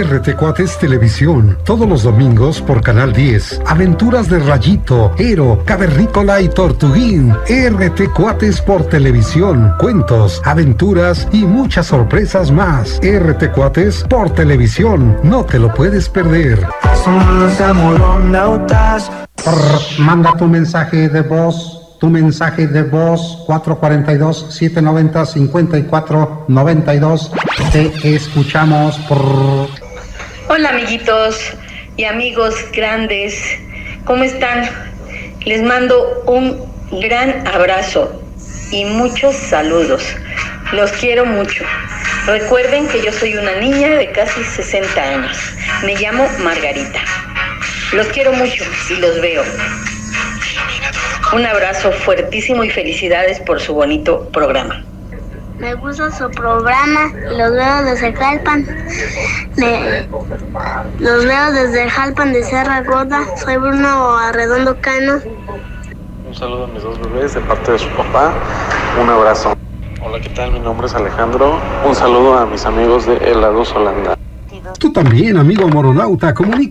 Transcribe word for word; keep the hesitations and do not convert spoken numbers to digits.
R T Cuates Televisión, todos los domingos por Canal diez. Aventuras de Rayito, Ero, Cavernícola y Tortuguín. R T Cuates por televisión, cuentos, aventuras y muchas sorpresas más. R T Cuates por televisión, no te lo puedes perder. Somos amoronautas. Manda tu mensaje de voz. Tu mensaje de voz cuatro cuatro dos, siete nueve cero, cinco cuatro nueve dos. Te escuchamos. Por... Hola amiguitos y amigos grandes, ¿cómo están? Les mando un gran abrazo y muchos saludos. Los quiero mucho. Recuerden que yo soy una niña de casi sesenta años. Me llamo Margarita. Los quiero mucho y los veo. Un abrazo fuertísimo y felicidades por su bonito programa. Me gusta su programa y los veo desde Jalpan. Me, los veo desde Jalpan de Sierra Gorda. Soy Bruno Arredondo Cano. Un saludo a mis dos bebés de parte de su papá. Un abrazo. Hola, ¿qué tal? Mi nombre es Alejandro. Un saludo a mis amigos de Helados Holanda. Tú también, amigo moronauta, comunícate.